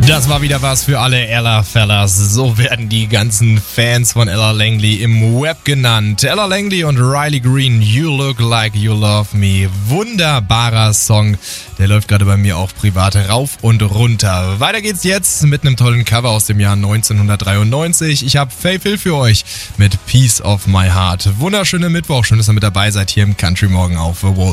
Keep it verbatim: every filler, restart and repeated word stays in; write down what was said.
Das war wieder was für alle Ella Fellas. So werden die ganzen Fans von Ella Langley im Web genannt. Ella Langley und Riley Green, You Look Like You Love Me. Wunderbarer Song. Der läuft gerade bei mir auch privat rauf und runter. Weiter geht's jetzt mit einem tollen Cover aus dem Jahr neunzehnhundertdreiundneunzig. Ich habe Faith Hill für euch mit Piece of My Heart. Wunderschöne Mittwoch. Schön, dass ihr mit dabei seid hier im Country Morgen auf The Wall.